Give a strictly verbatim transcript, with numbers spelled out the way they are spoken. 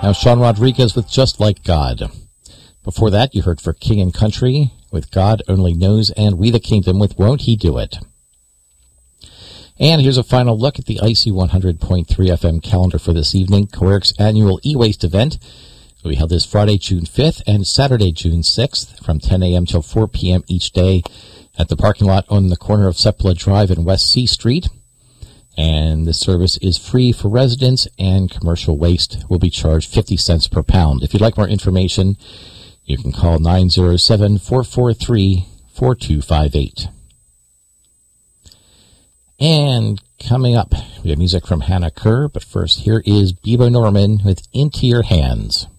Now Sean Rodriguez with Just Like God. Before that, you heard For King and Country with God Only Knows, and We the Kingdom with Won't He Do It. And here's a final look at the I C one hundred point three F M calendar for this evening. Coeric's annual e-waste event will be held this Friday, June fifth, and Saturday, June sixth, from ten a.m. till four p.m. each day at the parking lot on the corner of Sepulveda Drive and West C Street. And this service is free for residents, and commercial waste will be charged fifty cents per pound. If you'd like more information, you can call nine oh seven, four four three, four two five eight. And coming up, we have music from Hannah Kerr, but first here is Bebo Norman with Into Your Hands.